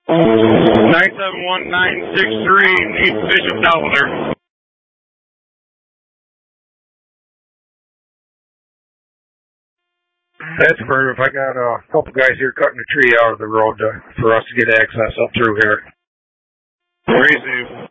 971-963 needs Bishop Dollar. That's perfect. I got a couple guys here cutting a tree out of the road for us to get access up through here. Very safe.